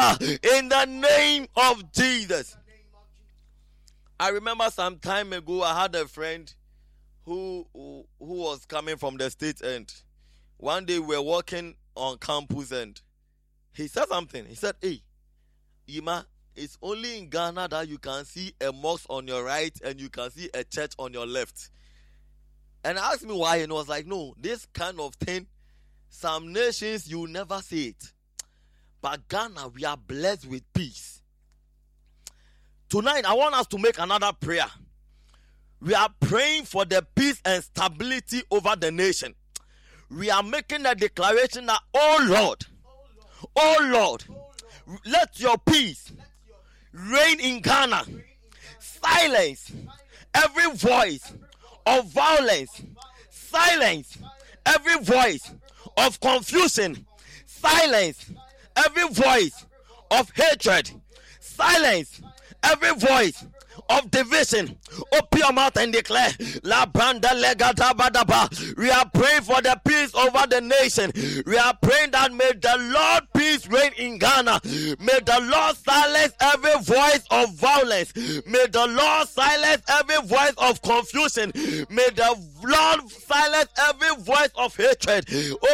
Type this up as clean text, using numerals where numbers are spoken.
in the name of Jesus. I remember some time ago I had a friend who was coming from the States, and one day we were walking on campus and he said something. He said, "Hey, Ima, it's only in Ghana that you can see a mosque on your right and you can see a church on your left." And I asked me why, and I was like, no, this kind of thing, some nations you never see it. But Ghana, we are blessed with peace. Tonight, I want us to make another prayer. We are praying for the peace and stability over the nation. We are making a declaration that, oh Lord, let your peace reign in Ghana. Silence every voice of violence. Silence every voice of confusion. Silence every voice of hatred. Silence every voice of division. Open your mouth and declare, La Branda Legata Badaba. We are praying for the peace over the nation. We are praying that may the Lord peace reign in Ghana. May the Lord silence every voice of violence. May the Lord silence every voice of confusion. May the Lord silence every voice of hatred.